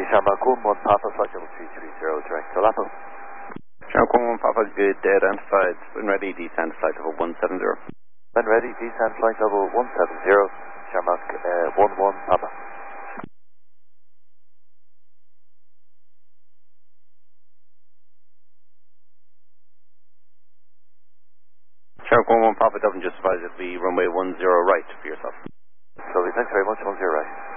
Shamrock 11 Papa, flight level 330, direct to Lapo. Shamrock 11 Papa, good day, identified, when ready, descend flight level 170. When ready, descend flight level 170, Shamrock 11 Papa. Shamrock 11 Papa, Dublin, just advise it'll be runway 10 right for yourself. So thanks very much, 10 right.